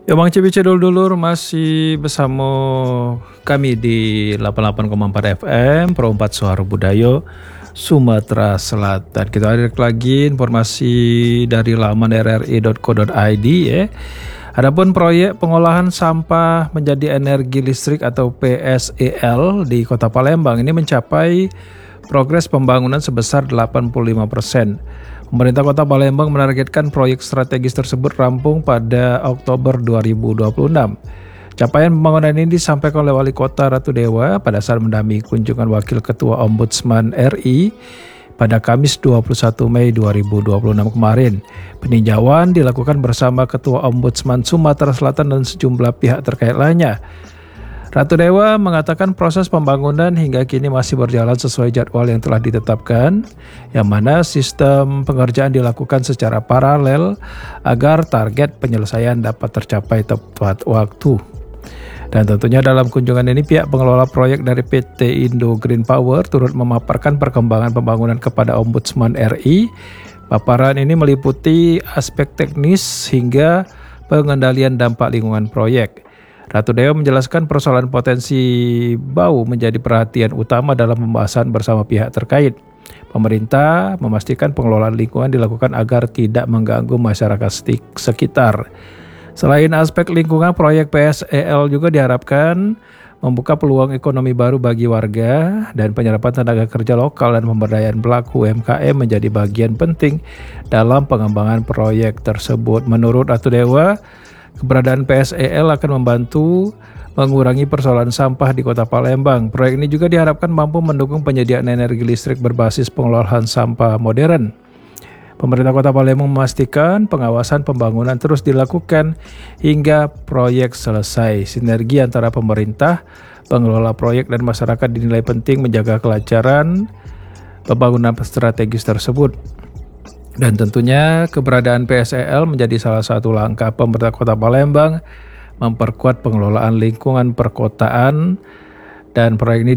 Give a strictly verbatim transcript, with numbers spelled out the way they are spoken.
Ya Bang Cibice dulur-dulur masih bersama kami di delapan puluh delapan koma empat F M Pro empat Suara Budaya Sumatera Selatan. Kita hadir lagi informasi dari laman r r i dot co dot i d ya. Adapun proyek pengolahan sampah menjadi energi listrik atau P S E L di Kota Palembang ini mencapai progres pembangunan sebesar delapan puluh lima persen. Pemerintah Kota Palembang menargetkan proyek strategis tersebut rampung pada Oktober dua ribu dua puluh enam. Capaian pembangunan ini disampaikan oleh Wali Kota Ratu Dewa pada saat mendampingi kunjungan Wakil Ketua Ombudsman R I pada Kamis dua puluh satu Mei dua ribu dua puluh enam kemarin. Peninjauan dilakukan bersama Ketua Ombudsman Sumatera Selatan dan sejumlah pihak terkait lainnya. Ratu Dewa mengatakan proses pembangunan hingga kini masih berjalan sesuai jadwal yang telah ditetapkan, yang mana sistem pengerjaan dilakukan secara paralel agar target penyelesaian dapat tercapai tepat waktu. Dan tentunya dalam kunjungan ini pihak pengelola proyek dari P T Indo Green Power turut memaparkan perkembangan pembangunan kepada Ombudsman R I. Paparan ini meliputi aspek teknis hingga pengendalian dampak lingkungan proyek. Ratu Dewa menjelaskan persoalan potensi bau menjadi perhatian utama dalam pembahasan bersama pihak terkait. Pemerintah memastikan pengelolaan lingkungan dilakukan agar tidak mengganggu masyarakat sekitar. Selain aspek lingkungan, proyek P S E L juga diharapkan membuka peluang ekonomi baru bagi warga dan penyerapan tenaga kerja lokal dan pemberdayaan pelaku U M K M menjadi bagian penting dalam pengembangan proyek tersebut. Menurut Ratu Dewa, keberadaan P S E L akan membantu mengurangi persoalan sampah di Kota Palembang. Proyek ini juga diharapkan mampu mendukung penyediaan energi listrik berbasis pengolahan sampah modern. Pemerintah Kota Palembang memastikan pengawasan pembangunan terus dilakukan hingga proyek selesai. Sinergi antara pemerintah, pengelola proyek dan masyarakat dinilai penting menjaga kelancaran pembangunan strategis tersebut. Dan tentunya keberadaan P S E L menjadi salah satu langkah pemerintah Kota Palembang memperkuat pengelolaan lingkungan perkotaan, dan proyek ini